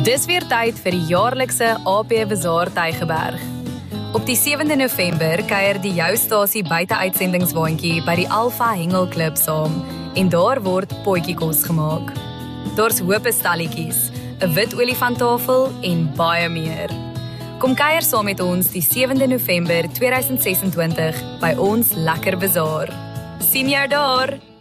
Dis weer tyd vir die jaarlikse AP Bazaar Tygerberg. Op die 7de November kuier die Jou Stasie buite-uitsendingswaandjie by die Alpha Hengelklub saam en daar word potjiekos gemaak. Daar's hoop stalletjies, 'n wit olifanttafel en baie meer. Kom kuier saam met ons die 7de November 2026 by ons lekker bazaar. Sien jou daar!